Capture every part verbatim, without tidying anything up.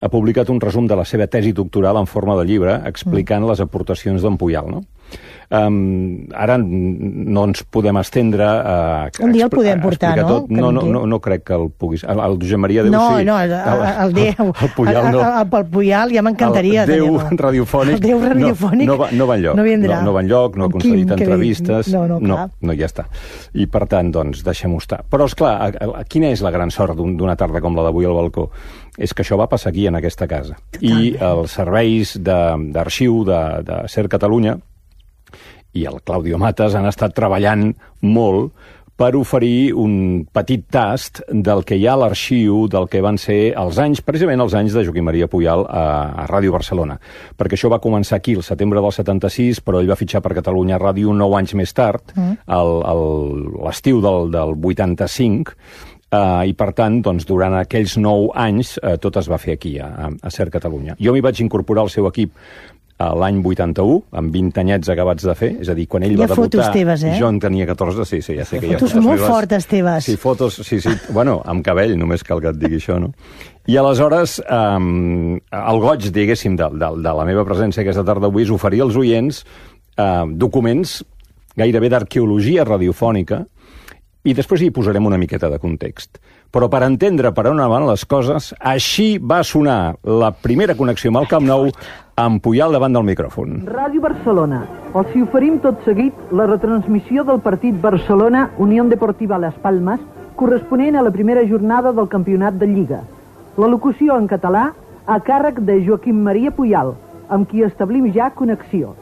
ha publicat un resum de la seva tesi doctoral en forma de llibre explicant mm. les aportacions d'en Puyal, no? Um, ara no ens podem estendre a, a, un dia el podem portar, no? Tot. No, no, no, no crec que el puguis... El, el Josep Maria Déu no, sí. No, el, el, el Déu. El, el Puyal no. El, el, el Puyal ja m'encantaria. El Déu radiofònic. El Déu radiofònic. No, no, va, no va enlloc. No vindrà. No, no va enlloc, no ha concedit entrevistes. No, no, no, no, ja està. I per tant, doncs, deixem-ho estar. Però, esclar, quina és la gran sort d'una tarda com la d'avui al balcó? És que això va passar aquí, en aquesta casa. Totalment. I els serveis d'arxiu de, de, de Ser Catalunya i el Claudio Matas han estat treballant molt per oferir un petit tast del que hi ha a l'arxiu del que van ser els anys, precisament els anys de Joaquim Maria Puyal a, a Ràdio Barcelona. Perquè això va començar aquí el setembre del setanta-sis, però ell va fitxar per Catalunya Ràdio nou anys més tard, mm. l'estiu del, del vuitanta-cinc, Uh, i per tant, doncs, durant aquells nou anys uh, tot es va fer aquí, a, a Ser Catalunya. Jo m'hi vaig incorporar al seu equip uh, l'any vuitanta-u, amb vint anyets acabats de fer, és a dir, quan ell hi ha va debutar... fotos teves, eh? Jo en tenia catorze, sí, sí, ja sé que hi ha fotos. Fotos molt fortes teves. Sí, fotos, sí, sí, bueno, amb cabell, només cal que et digui això, no? I aleshores, um, el goig, diguéssim, de, de, de la meva presència aquesta tarda avui és oferir als oients uh, documents gairebé d'arqueologia radiofònica, i després hi posarem una miqueta de context. Però per entendre per on van les coses, així va sonar la primera connexió amb el Camp Nou amb Puyal davant del micròfon. Ràdio Barcelona. Els hi oferim tot seguit la retransmissió del partit Barcelona-Unió Deportiva Las Palmas, corresponent a la primera jornada del campionat de Lliga. La locució en català a càrrec de Joaquim Maria Puyal, amb qui establim ja connexió.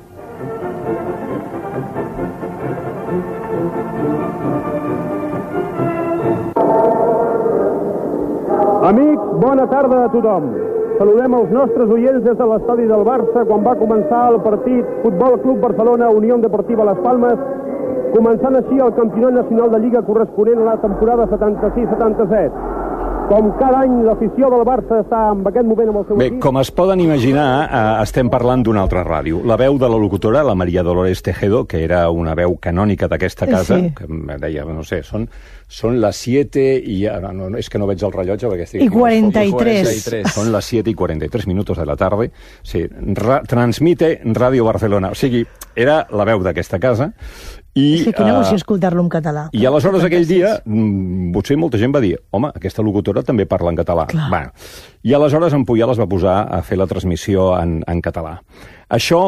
Amics, bona tarda a tothom. Saludem els nostres oients des de l'estadi del Barça quan va començar el partit Futbol Club Barcelona-Unió Deportiva Las Palmas, començant així el campionat nacional de Lliga corresponent a la temporada setanta-sis setanta-set. Com cada any, l'afició del Barça està en aquest moment amb el seu Bé, equip. com es poden imaginar, eh, estem parlant d'una altra ràdio. La veu de la locutora, la Maria Dolores Tejedo, que era una veu canònica d'aquesta casa, sí. que em deia, no sé, són, són les siete i... No, no, és que no veig el rellotge perquè estic... I quaranta i tres. Són les siete y cuarenta y tres minutos de la tarde. Sí, ra transmite Radio Barcelona. O sigui, era la veu d'aquesta casa. I, sí, quina emoció uh, escoltar-lo en català. I aleshores aquell dia, potser molta gent va dir, home, aquesta locutora també parla en català. Bueno, i aleshores en Puyal es va posar a fer la transmissió en, en català. Això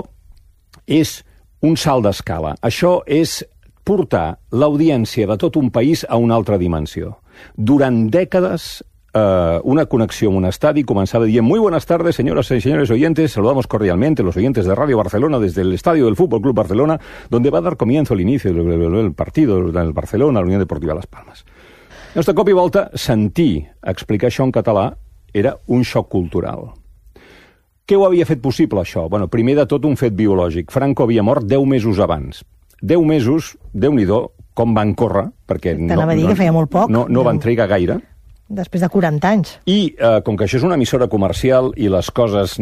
és un salt d'escala. Això és portar l'audiència de tot un país a una altra dimensió. Durant dècades, Uh, una connexió amb un estadi comenzaba diciendo: muy buenas tardes, señoras y señores oyentes, saludamos cordialmente a los oyentes de Radio Barcelona desde el estadio del Fútbol Club Barcelona, donde va a dar comienzo el inicio del partido del Barcelona, la Unión Deportiva Las Palmas. Llavors, de cop i volta, sentir explicar això en català era un xoc cultural. Què ho havia fet possible, això? Bueno, primer de tot, un fet biològic. Franco havia mort deu mesos abans. Deu mesos, Déu-n'hi-do, com van córrer, perquè no, T'anava a dir no, que feia molt poc. no, no van trigar gaire. Després de quaranta anys. I, eh, com que això és una emissora comercial i les coses,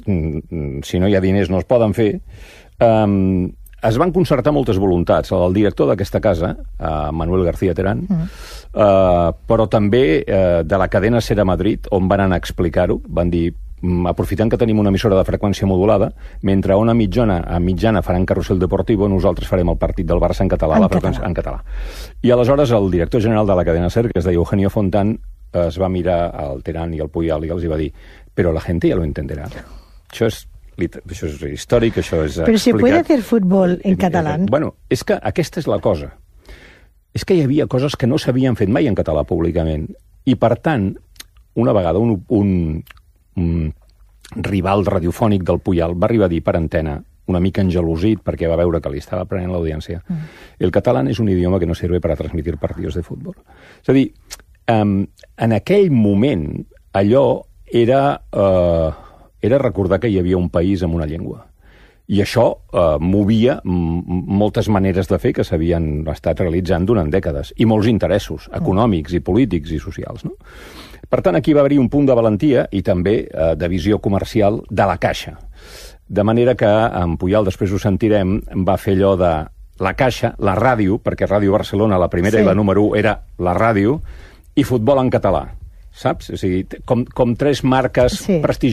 si no hi ha diners, no es poden fer, eh, es van concertar moltes voluntats. El director d'aquesta casa, eh, Manuel García Terán, mm. eh, però també eh, de la cadena Ser a Madrid, on van anar a explicar-ho, van dir, aprofitant que tenim una emissora de freqüència modulada, mentre a una mitjana, a mitjana faran Carrusel Deportivo, nosaltres farem el partit del Barça en català, en la freqüència català. en català. I aleshores el director general de la cadena Ser, que es deia Eugenio Fontán, es va mirar al Terán i al Puyal i els va dir, però la gente ja lo entenderà. Això és, això és històric, això és Però explicat. se puede hacer fútbol en català? Bueno, és que aquesta és la cosa. És que hi havia coses que no s'havien fet mai en català públicament. I, per tant, una vegada un, un, un rival radiofònic del Puyal va arribar a dir per antena, una mica engelosit perquè va veure que li estava prenent l'audiència, mm. el català és un idioma que no sirve para transmitir partidos de fútbol. És a dir, Um, en aquell moment allò era, uh, era recordar que hi havia un país amb una llengua. I això uh, movia moltes maneres de fer que s'havien estat realitzant durant dècades, i molts interessos econòmics i polítics i socials. No? Per tant, aquí va haver-hi un punt de valentia i també uh, de visió comercial de la Caixa. De manera que en Puyal, després ho sentirem, va fer allò de la Caixa, la ràdio, perquè Ràdio Barcelona, la primera sí. i la número u, era la ràdio, i futbol en català. saps? És a dir, com, com tres marques sí. prestigioses